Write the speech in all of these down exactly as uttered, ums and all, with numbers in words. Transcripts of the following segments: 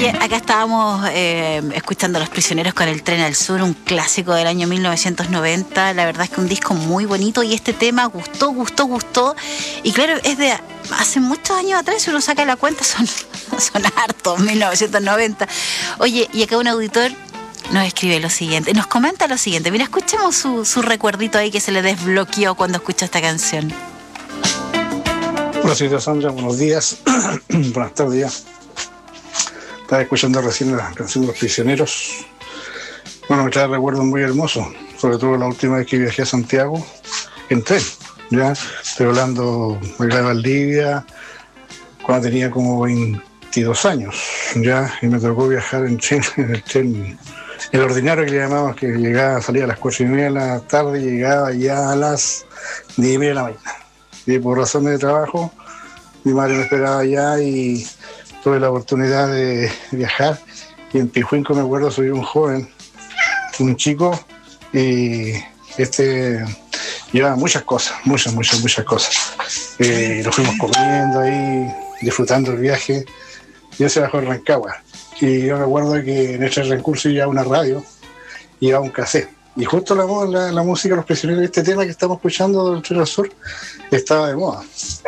Oye, acá estábamos eh, escuchando a Los Prisioneros con El Tren al Sur, un clásico del año mil novecientos noventa. La verdad es que un disco muy bonito y este tema gustó, gustó, gustó. Y claro, es de hace muchos años atrás, si uno saca la cuenta, son, son hartos, mil novecientos noventa. Oye, y acá un auditor nos escribe lo siguiente, nos comenta lo siguiente. Mira, escuchemos su, su recuerdito ahí que se le desbloqueó cuando escuchó esta canción. Hola, señora Sandra, buenos días. Buenas tardes ya. Estaba escuchando recién la canción de Los Prisioneros. Bueno, me trae recuerdos muy hermosos, sobre todo la última vez que viajé a Santiago en tren. Ya estoy hablando de Valdivia, cuando tenía como veintidós años, ya, y me tocó viajar en tren, en el tren, el ordinario que le llamamos, que llegaba, salía a las cuatro y media de la tarde y llegaba ya a las diez y media de la mañana. Y por razones de trabajo, mi madre me esperaba allá y tuve la oportunidad de viajar. Y en Pijuinco, me acuerdo, soy un joven, un chico, y este llevaba muchas cosas, muchas, muchas, muchas cosas. Eh, lo fuimos comiendo ahí, disfrutando el viaje. Y él se bajó en Rancagua. Y yo me acuerdo que en este recurso iba una radio, iba un cassette. Y justo la, la, la música de Los Prisioneros, este tema que estamos escuchando del Tren al Sur, estaba de moda.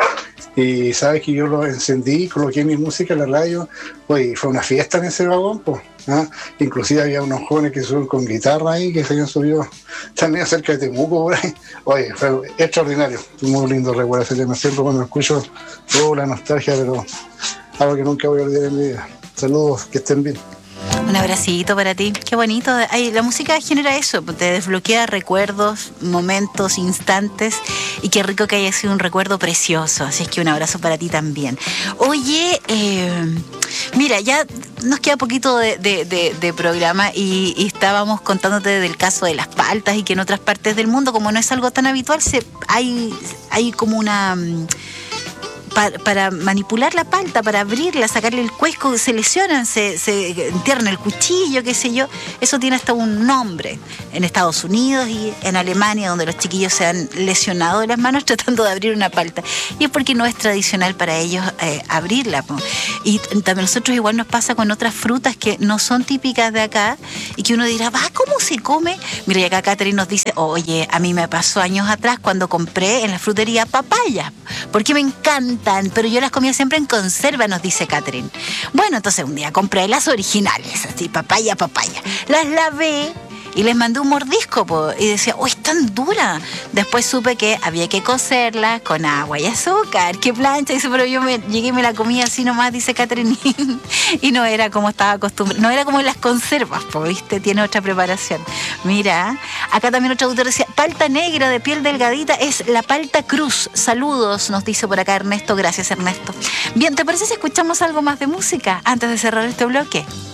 Y sabes que yo lo encendí, coloqué mi música en la radio, pues fue una fiesta en ese vagón, pues, ¿ah? Inclusive había unos jóvenes que subieron con guitarra ahí, que se habían subido también cerca de Temuco por ahí. Oye, fue extraordinario, muy lindo recuerdo ese tema. Siempre cuando escucho, oh, la nostalgia, pero algo que nunca voy a olvidar en mi vida. Saludos, que estén bien. Un abracito para ti, qué bonito. Ay, la música genera eso, te desbloquea recuerdos, momentos, instantes, y qué rico que haya sido un recuerdo precioso. Así es que un abrazo para ti también. Oye, eh, mira, ya nos queda poquito de, de, de, de programa y, y estábamos contándote del caso de las paltas y que en otras partes del mundo, como no es algo tan habitual, se, hay, hay como una... Para, para manipular la palta, para abrirla, sacarle el cuesco, se lesionan, se, se entierran el cuchillo, qué sé yo. Eso tiene hasta un nombre en Estados Unidos y en Alemania, donde los chiquillos se han lesionado de las manos tratando de abrir una palta. Y es porque no es tradicional para ellos eh, abrirla, po. Y también nosotros igual nos pasa con otras frutas que no son típicas de acá y que uno dirá, va, ¿cómo se come? Mira, y acá Catherine nos dice, oye, a mí me pasó años atrás cuando compré en la frutería papaya, porque me encanta, pero yo las comía siempre en conserva, nos dice Catherine. Bueno, entonces un día compré las originales, así, papaya, papaya. Las lavé y les mandé un mordisco, po, y decía, ¡oh, es tan dura! Después supe que había que cocerla con agua y azúcar. ¡Qué plancha! Dice, pero yo me llegué y me la comí así nomás, dice Catherine, y no era como estaba acostumbrada, no era como en las conservas, po, ¿viste? Tiene otra preparación. Mira, acá también otro autor decía, palta negra de piel delgadita es la palta cruz. Saludos, nos dice por acá Ernesto. Gracias, Ernesto. Bien, ¿te parece si escuchamos algo más de música antes de cerrar este bloque?